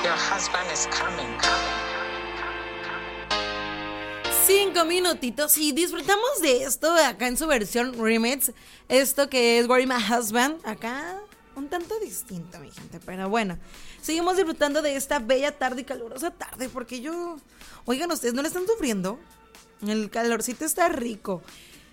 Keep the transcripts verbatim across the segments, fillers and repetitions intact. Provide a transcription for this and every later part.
Your husband is coming, coming. Cinco minutitos y disfrutamos de esto acá en su versión remix. Esto que es Worry My Husband. Acá un tanto distinto, mi gente. Pero bueno, seguimos disfrutando de esta bella tarde y calurosa tarde. Porque yo... Oigan, ¿ustedes no le están sufriendo? El calorcito está rico.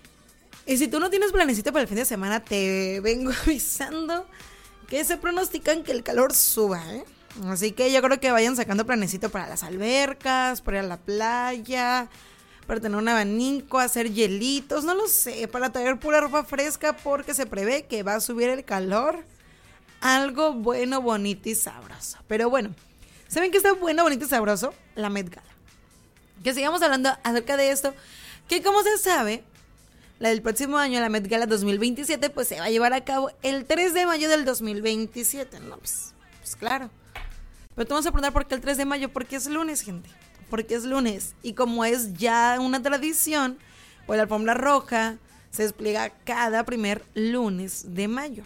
Y si tú no tienes planecito para el fin de semana, te vengo avisando que se pronostican que el calor suba, ¿eh? Así que yo creo que vayan sacando planecito para las albercas, para ir a la playa, para tener un abanico, hacer hielitos, no lo sé, para traer pura ropa fresca porque se prevé que va a subir el calor. Algo bueno, bonito y sabroso. Pero bueno, ¿saben qué está bueno, bonito y sabroso? La Met Gala. Que sigamos hablando acerca de esto, que como se sabe, la del próximo año, la Met Gala dos mil veintisiete, pues se va a llevar a cabo el tres de mayo del dos mil veintisiete, ¿no? Pues, pues claro. Pero te vamos a preguntar por qué el tres de mayo, porque es lunes, gente. Porque es lunes. Y como es ya una tradición, pues la alfombra roja se despliega cada primer lunes de mayo.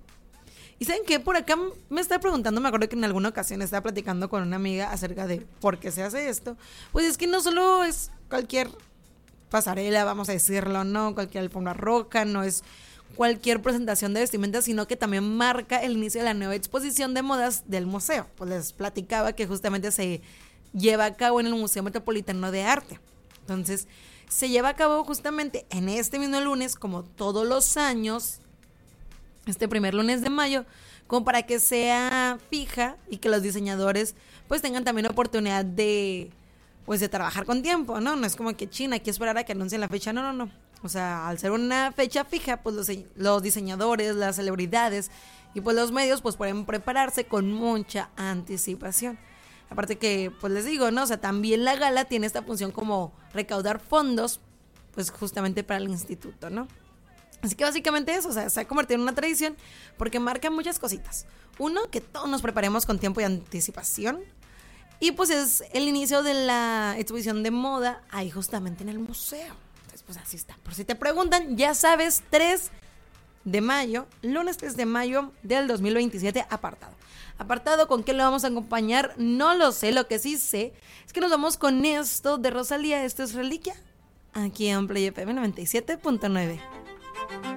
¿Y saben qué? Por acá me estaba preguntando, me acuerdo que en alguna ocasión estaba platicando con una amiga acerca de por qué se hace esto. Pues es que no solo es cualquier pasarela, vamos a decirlo, no, cualquier alfombra roja, no es cualquier presentación de vestimenta, sino que también marca el inicio de la nueva exposición de modas del museo. Pues les platicaba que justamente se lleva a cabo en el Museo Metropolitano de Arte. Entonces, se lleva a cabo justamente en este mismo lunes, como todos los años, este primer lunes de mayo, como para que sea fija y que los diseñadores pues tengan también oportunidad de pues de trabajar con tiempo, ¿no? No es como que China, hay que esperar a que anuncien la fecha, no, no, no. O sea, al ser una fecha fija, pues los, los diseñadores, las celebridades y pues los medios pues pueden prepararse con mucha anticipación. Aparte que, pues les digo, ¿no? O sea, también la gala tiene esta función como recaudar fondos, pues justamente para el instituto, ¿no? Así que básicamente eso, o sea, se ha convertido en una tradición porque marca muchas cositas. Uno, que todos nos preparemos con tiempo y anticipación. Y pues es el inicio de la exposición de moda ahí justamente en el museo. Entonces, pues así está. Por si te preguntan, ya sabes, tres de mayo, lunes tres de mayo del dos mil veintisiete, apartado. Apartado, ¿con qué lo vamos a acompañar? No lo sé, lo que sí sé es que nos vamos con esto de Rosalía. Esto es Reliquia, aquí en Play F M noventa y siete punto nueve.